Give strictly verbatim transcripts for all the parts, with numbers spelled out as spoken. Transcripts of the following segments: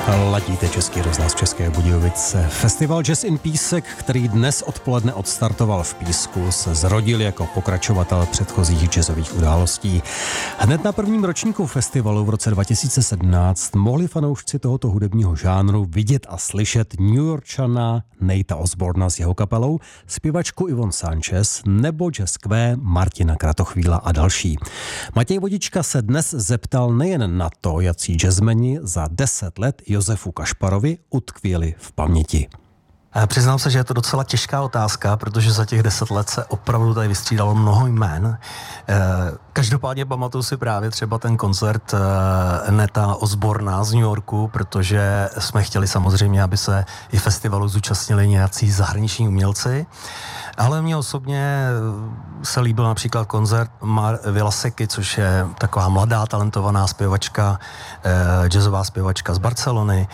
Ladíte Český rozhlas České Budějovice. Festival Jazz in Písek, který dnes odpoledne odstartoval v Písku, se zrodil jako pokračovatel předchozích jazzových událostí. Hned na prvním ročníku festivalu v roce dva tisíce sedmnáct mohli fanoušci tohoto hudebního žánru vidět a slyšet Newyorčana Natea Osborna s jeho kapelou, zpěvačku Yvonne Sanchez nebo jazzkvé Martina Kratochvíla a další. Matěj Vodička se dnes zeptal nejen na to, jací jazzmeni za deset let Josefu Kašparovi utkvěli v paměti. Přiznám se, že je to docela těžká otázka, protože za těch deset let se opravdu tady vystřídalo mnoho jmén. Každopádně pamatuju si právě třeba ten koncert Natea Osborna z New Yorku, protože jsme chtěli samozřejmě, aby se i festivalu zúčastnili nějací zahraniční umělci. Ale mně osobně se líbil například koncert Mar Vilaseky, což je taková mladá, talentovaná zpěvačka, jazzová zpěvačka z Barcelony.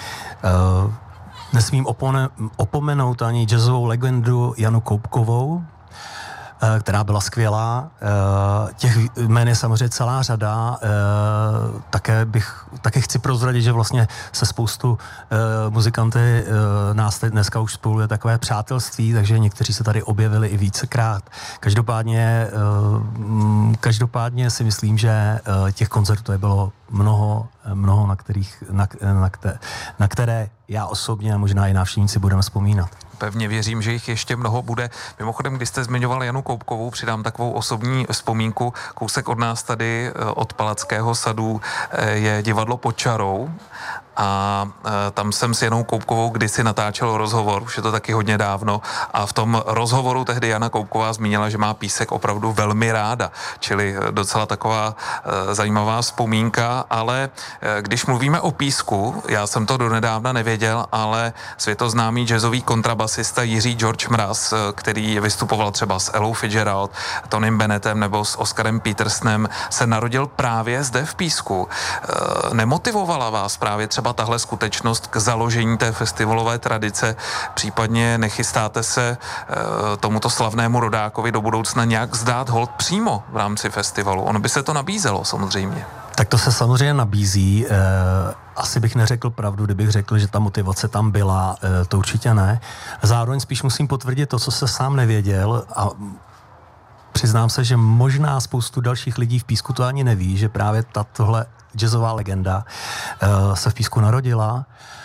Nesmím opomenout ani jazzovou legendu Janu Koubkovou, která byla skvělá. Těch jmen je samozřejmě celá řada. Také bych, také chci prozradit, že vlastně se spoustu muzikanty nás teď dneska už spojuje takové přátelství, takže někteří se tady objevili i vícekrát. Každopádně, každopádně si myslím, že těch koncertů bylo mnoho, mnoho na, kterých, na, na, které, na které já osobně a možná i návštěvníci budeme vzpomínat. Pevně věřím, že jich ještě mnoho bude. Mimochodem, když jste zmiňoval Janu Koubkovou, přidám takovou osobní vzpomínku. Kousek od nás tady, od Palackého sadu, je divadlo Pod čarou. A e, tam jsem s Janou Koubkovou kdysi natáčel rozhovor, už je to taky hodně dávno, a v tom rozhovoru tehdy Jana Koubková zmínila, že má Písek opravdu velmi ráda, čili docela taková e, zajímavá vzpomínka, ale e, když mluvíme o Písku, já jsem to donedávna nevěděl, ale světoznámý jazzový kontrabasista Jiří George Mraz, který vystupoval třeba s Ellou Fitzgerald, Tonym Bennettem nebo s Oscarem Petersonem, se narodil právě zde v Písku. E, nemotivovala vás právě třeba tahle skutečnost k založení té festivalové tradice, případně nechystáte se e, tomuto slavnému rodákovi do budoucna nějak zdát hold přímo v rámci festivalu? Ono by se to nabízelo samozřejmě. Tak to se samozřejmě nabízí. E, asi bych neřekl pravdu, kdybych řekl, že ta motivace tam byla. E, to určitě ne. Zároveň spíš musím potvrdit to, co se sám nevěděl, a přiznám se, že možná spoustu dalších lidí v Písku to ani neví, že právě tahle jazzová legenda uh, se v Písku narodila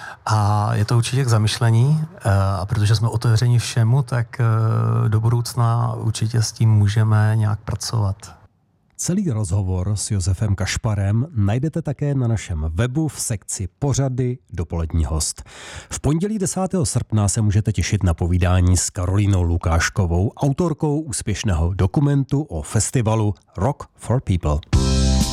a je to určitě k zamyšlení, uh, a protože jsme otevřeni všemu, tak uh, do budoucna určitě s tím můžeme nějak pracovat. Celý rozhovor s Josefem Kašparem najdete také na našem webu v sekci Pořady Dopolední host. V pondělí desátého srpna se můžete těšit na povídání s Karolínou Lukáškovou, autorkou úspěšného dokumentu o festivalu Rock for People.